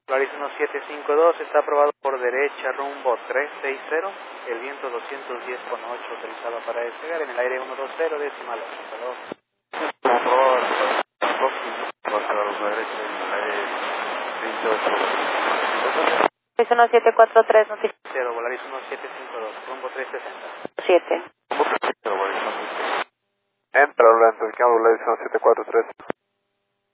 Volaris 1752 está aprobado por derecha rumbo 360, el viento 210,8 autorizado para despegar en el aire 120 decimal 82. Por favor, por la derecha en el aire 28. Es 1743, notificación. 0, Volaris 1752, rumbo 360. 7. Entra, Orlando, el cambio, Volaris 1743.